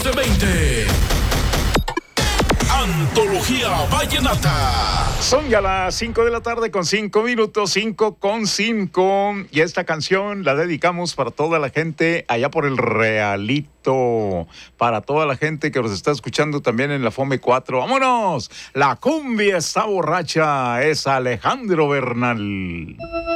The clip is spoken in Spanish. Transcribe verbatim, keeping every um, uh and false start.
de veinte. Antología Vallenata. Son ya las cinco de la tarde con cinco minutos, cinco con cinco. Y esta canción la dedicamos para toda la gente allá por el Realito. Para toda la gente que nos está escuchando también en la Fome cuatro. ¡Vámonos! La cumbia está borracha. Es Alejandro Bernal.